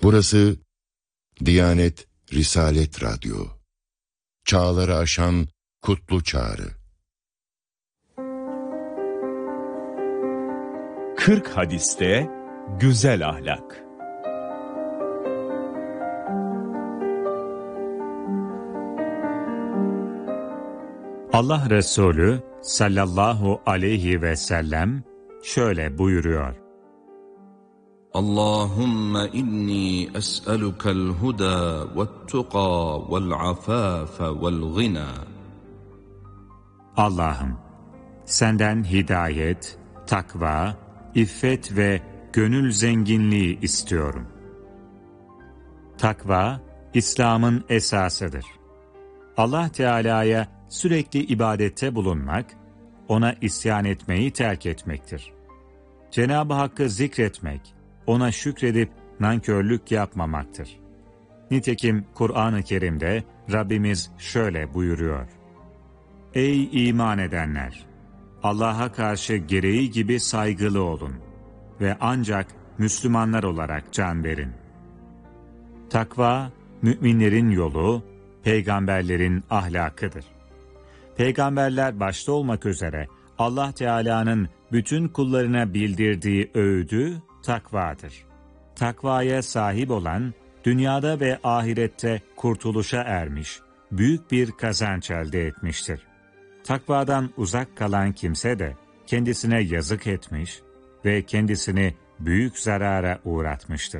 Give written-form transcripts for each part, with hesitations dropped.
Burası Diyanet Risalet Radyo. Çağları aşan kutlu çağrı. 40 hadiste güzel ahlak. Allah Resulü sallallahu aleyhi ve sellem şöyle buyuruyor. Allahümme inni es'elukel huda ve't-tuqa ve'l-afafe ve'l-ghina. Allah'ım, senden hidayet, takva, iffet ve gönül zenginliği istiyorum. Takva, İslam'ın esasıdır. Allah Teala'ya sürekli ibadette bulunmak, ona isyan etmeyi terk etmektir. Cenab-ı Hakk'ı zikretmek, ona şükredip nankörlük yapmamaktır. Nitekim Kur'an-ı Kerim'de Rabbimiz şöyle buyuruyor. Ey iman edenler! Allah'a karşı gereği gibi saygılı olun ve ancak Müslümanlar olarak can verin. Takva, müminlerin yolu, peygamberlerin ahlakıdır. Peygamberler başta olmak üzere Allah Teala'nın bütün kullarına bildirdiği öğüdü takvadır. Takvaya sahip olan, dünyada ve ahirette kurtuluşa ermiş, büyük bir kazanç elde etmiştir. Takvadan uzak kalan kimse de kendisine yazık etmiş ve kendisini büyük zarara uğratmıştır.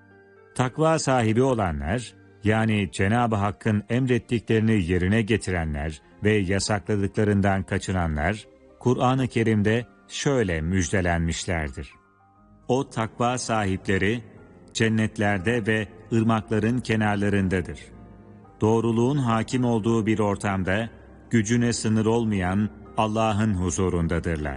Takva sahibi olanlar, yani Cenab-ı Hakk'ın emrettiklerini yerine getirenler ve yasakladıklarından kaçınanlar, Kur'an-ı Kerim'de şöyle müjdelenmişlerdir. O takva sahipleri cennetlerde ve ırmakların kenarlarındadır. Doğruluğun hakim olduğu bir ortamda gücüne sınır olmayan Allah'ın huzurundadırlar.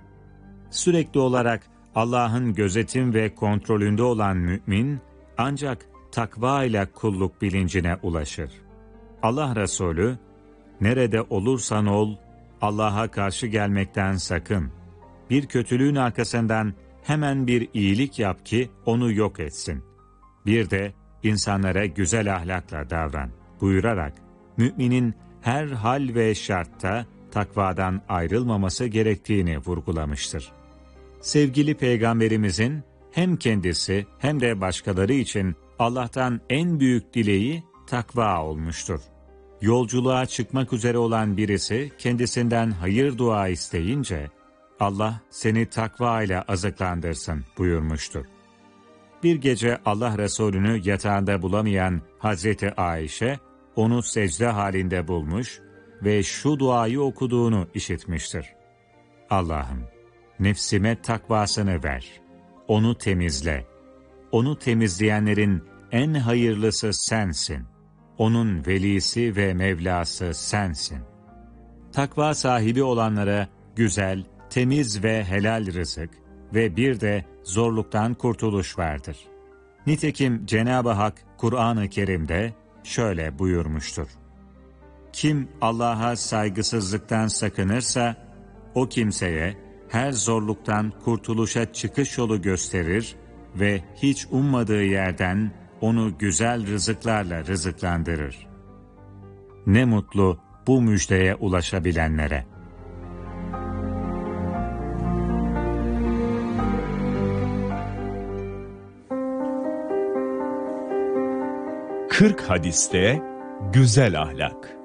Sürekli olarak Allah'ın gözetim ve kontrolünde olan mümin ancak takva ile kulluk bilincine ulaşır. Allah Resulü, nerede olursan ol, Allah'a karşı gelmekten sakın. Bir kötülüğün arkasından hemen bir iyilik yap ki onu yok etsin. Bir de insanlara güzel ahlakla davran buyurarak müminin her hal ve şartta takvadan ayrılmaması gerektiğini vurgulamıştır. Sevgili Peygamberimizin hem kendisi hem de başkaları için Allah'tan en büyük dileği takva olmuştur. Yolculuğa çıkmak üzere olan birisi kendisinden hayır dua isteyince, Allah seni takva ile azıklandırsın buyurmuştur. Bir gece Allah Resulü'nü yatağında bulamayan Hazreti Ayşe, onu secde halinde bulmuş ve şu duayı okuduğunu işitmiştir. Allah'ım, nefsime takvasını ver, onu temizle. Onu temizleyenlerin en hayırlısı sensin. Onun velisi ve Mevlası sensin. Takva sahibi olanlara güzel, temiz ve helal rızık ve bir de zorluktan kurtuluş vardır. Nitekim Cenab-ı Hak Kur'an-ı Kerim'de şöyle buyurmuştur. Kim Allah'a saygısızlıktan sakınırsa, o kimseye her zorluktan kurtuluşa çıkış yolu gösterir ve hiç ummadığı yerden onu güzel rızıklarla rızıklandırır. Ne mutlu bu müjdeye ulaşabilenlere. Kırk hadiste güzel ahlak.